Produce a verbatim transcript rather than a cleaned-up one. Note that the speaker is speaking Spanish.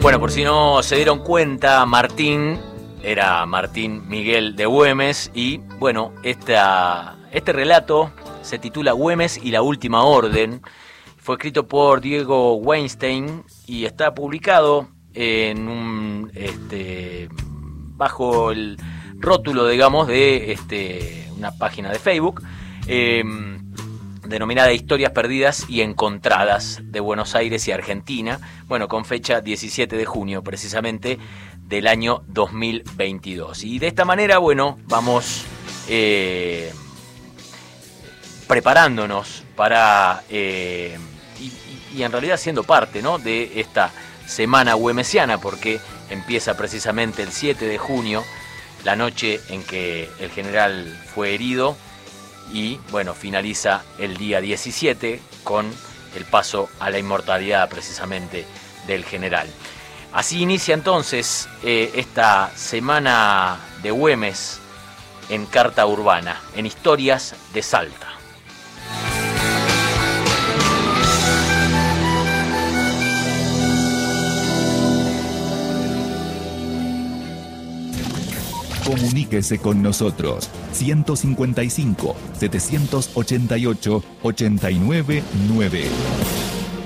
Bueno, por si no se dieron cuenta, Martín era Martín Miguel de Güemes y, bueno, esta, este relato se titula Güemes y la Última Orden. Fue escrito por Diego Weinstein y está publicado en un, este, bajo el rótulo, digamos, de este, una página de Facebook eh, denominada Historias Perdidas y Encontradas de Buenos Aires y Argentina, bueno, con fecha diecisiete de junio precisamente del año dos mil veintidós. Y de esta manera, bueno, vamos eh, preparándonos para, eh, y, y en realidad siendo parte, ¿no?, de esta semana güemesiana, porque empieza precisamente el siete de junio, la noche en que el general fue herido, y bueno, finaliza el día diecisiete con el paso a la inmortalidad precisamente del general. Así inicia entonces eh, esta semana de Güemes en Carta Urbana, en Historias de Salta. Comuníquese con nosotros. ciento cincuenta y cinco, setecientos ochenta y ocho, ochenta y nueve nueve.